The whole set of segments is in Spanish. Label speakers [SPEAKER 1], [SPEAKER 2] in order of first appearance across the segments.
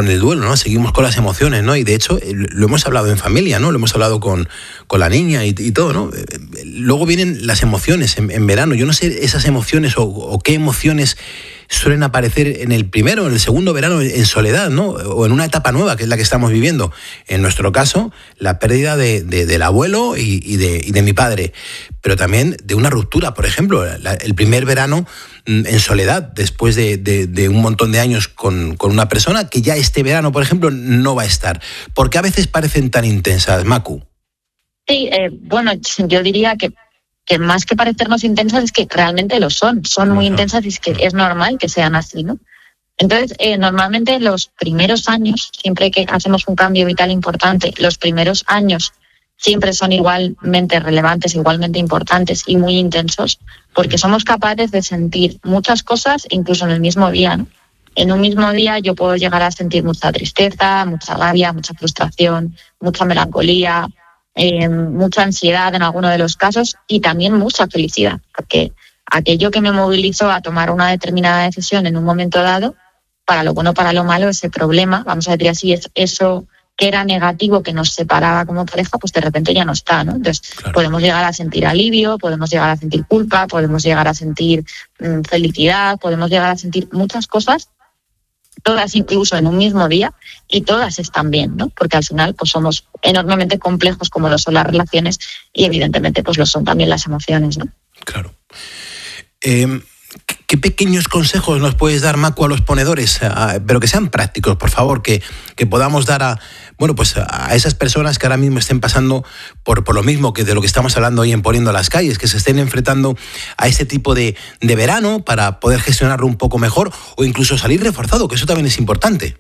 [SPEAKER 1] con el duelo, ¿no? Seguimos con las emociones, ¿no? Y de hecho lo hemos hablado en familia, ¿no? Lo hemos hablado con la niña y todo, ¿no? Luego vienen las emociones en verano. Yo no sé esas emociones o qué emociones suelen aparecer en el primero, en el segundo verano, en soledad, ¿no? O en una etapa nueva, que es la que estamos viviendo. En nuestro caso, la pérdida del abuelo y de mi padre, pero también de una ruptura, por ejemplo, el primer verano en soledad, después de un montón de años con una persona que ya este verano, por ejemplo, no va a estar. ¿Por qué a veces parecen tan intensas, Macu?
[SPEAKER 2] Sí, bueno, yo diría que más que parecernos intensas es que realmente lo son muy intensas y es que es normal que sean así, ¿no? Entonces, normalmente los primeros años, siempre que hacemos un cambio vital importante, los primeros años siempre son igualmente relevantes, igualmente importantes y muy intensos, porque somos capaces de sentir muchas cosas incluso en el mismo día, ¿no? En un mismo día yo puedo llegar a sentir mucha tristeza, mucha rabia, mucha frustración, mucha melancolía, mucha ansiedad en alguno de los casos y también mucha felicidad, porque aquello que me movilizó a tomar una determinada decisión en un momento dado, para lo bueno, para lo malo, ese problema, vamos a decir así, es eso que era negativo, que nos separaba como pareja, pues de repente ya no está, ¿no? Entonces, claro, podemos llegar a sentir alivio, podemos llegar a sentir culpa, podemos llegar a sentir felicidad, podemos llegar a sentir muchas cosas, todas incluso en un mismo día, y todas están bien, ¿no? Porque al final pues somos enormemente complejos como lo son las relaciones y evidentemente pues lo son también las emociones, ¿no?
[SPEAKER 1] Claro. ¿Qué pequeños consejos nos puedes dar, Macu, a los ponedores? Pero que sean prácticos, por favor, que podamos dar a esas personas que ahora mismo estén pasando por lo mismo que de lo que estamos hablando hoy en Poniendo las Calles, que se estén enfrentando a este tipo de verano para poder gestionarlo un poco mejor o incluso salir reforzado, que eso también es importante.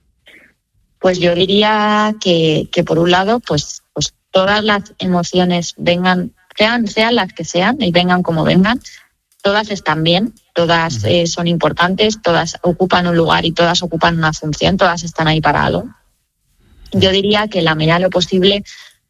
[SPEAKER 2] Pues yo diría que por un lado, pues todas las emociones vengan, sean las que sean y vengan como vengan, todas están bien, todas son importantes, todas ocupan un lugar y todas ocupan una función, todas están ahí para algo. Yo diría que en la medida de lo posible,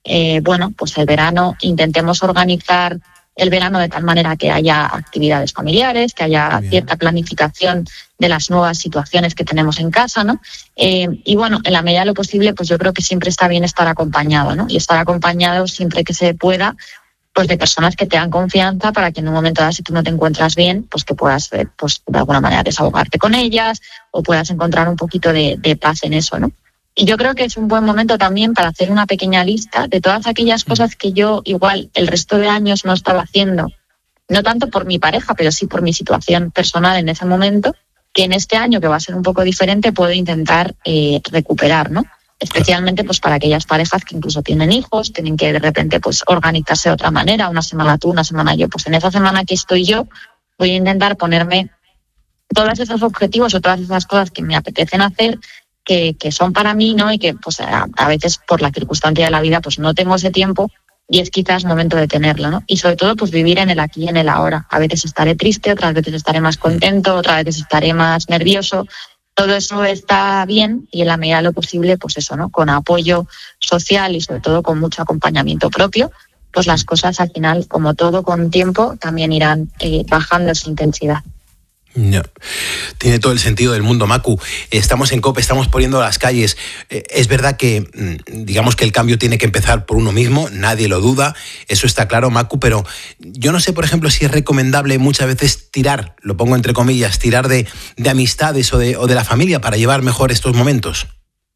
[SPEAKER 2] pues el verano, intentemos organizar el verano de tal manera que haya actividades familiares, que haya cierta planificación de las nuevas situaciones que tenemos en casa, ¿no? Y bueno, en la medida de lo posible, pues yo creo que siempre está bien estar acompañado, ¿no? Y estar acompañado siempre que se pueda, pues de personas que te dan confianza para que en un momento dado, si tú no te encuentras bien, pues que puedas, pues de alguna manera desahogarte con ellas o puedas encontrar un poquito de paz en eso, ¿no? Y yo creo que es un buen momento también para hacer una pequeña lista de todas aquellas cosas que yo igual el resto de años no estaba haciendo, no tanto por mi pareja, pero sí por mi situación personal en ese momento, que en este año, que va a ser un poco diferente, puedo intentar recuperar, ¿no? Especialmente pues para aquellas parejas que incluso tienen hijos, tienen que de repente pues organizarse de otra manera, una semana tú, una semana yo. Pues en esa semana que estoy yo voy a intentar ponerme todos esos objetivos o todas esas cosas que me apetecen hacer, que son para mí, ¿no? Y que pues a veces por la circunstancia de la vida pues no tengo ese tiempo y es quizás momento de tenerlo, ¿no? Y sobre todo pues vivir en el aquí y en el ahora. A veces estaré triste, otras veces estaré más contento, otras veces estaré más nervioso. Todo eso está bien y en la medida de lo posible, pues eso, ¿no? Con apoyo social y sobre todo con mucho acompañamiento propio, pues las cosas al final, como todo con tiempo, también irán bajando su intensidad.
[SPEAKER 1] No. Tiene todo el sentido del mundo, Macu. Estamos en COPE, estamos poniendo las calles. Es verdad que, digamos que el cambio tiene que empezar por uno mismo, nadie lo duda, eso está claro, Macu, pero yo no sé, por ejemplo, si es recomendable muchas veces tirar, lo pongo entre comillas, tirar de amistades o de la familia para llevar mejor estos momentos.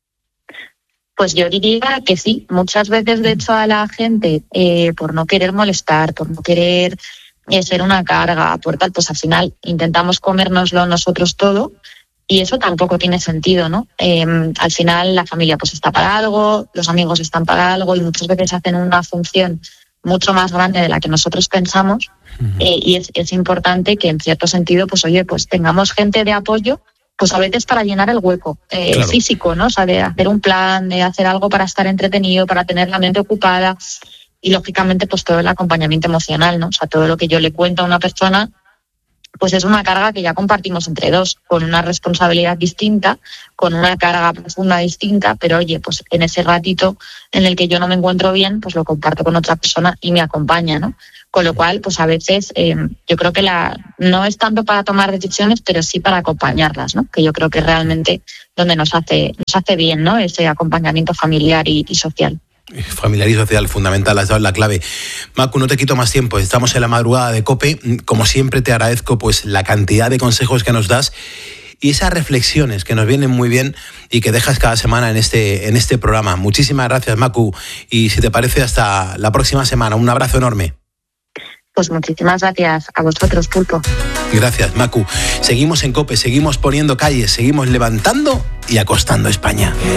[SPEAKER 2] Pues yo diría que sí. Muchas veces, de hecho, a la gente, por no querer molestar, por no querer ser una carga, por tal, pues al final intentamos comérnoslo nosotros todo y eso tampoco tiene sentido, ¿no? Al final la familia pues está para algo, los amigos están para algo y muchas veces hacen una función mucho más grande de la que nosotros pensamos. Y es importante que en cierto sentido pues oye, pues tengamos gente de apoyo pues a veces para llenar el hueco claro, físico, ¿no? O sea, de hacer un plan, de hacer algo para estar entretenido, para tener la mente ocupada. Y lógicamente pues todo el acompañamiento emocional, ¿no? O sea, todo lo que yo le cuento a una persona pues es una carga que ya compartimos entre dos, con una responsabilidad distinta, con una carga profunda distinta, pero oye, pues en ese ratito en el que yo no me encuentro bien, pues lo comparto con otra persona y me acompaña, ¿no? Con lo cual, pues a veces yo creo que no es tanto para tomar decisiones, pero sí para acompañarlas, ¿no? Que yo creo que realmente donde nos hace bien, ¿no? Ese acompañamiento familiar y social.
[SPEAKER 1] Familiar y social, fundamental, has dado la clave. Macu, no te quito más tiempo, estamos en la madrugada de COPE. Como siempre te agradezco pues la cantidad de consejos que nos das y esas reflexiones que nos vienen muy bien y que dejas cada semana en este programa. Muchísimas gracias, Macu, y si te parece, hasta la próxima semana. Un abrazo enorme.
[SPEAKER 2] Pues muchísimas gracias a vosotros, Pulpo.
[SPEAKER 1] Gracias, Macu. Seguimos en COPE, seguimos poniendo calles, seguimos levantando y acostando España.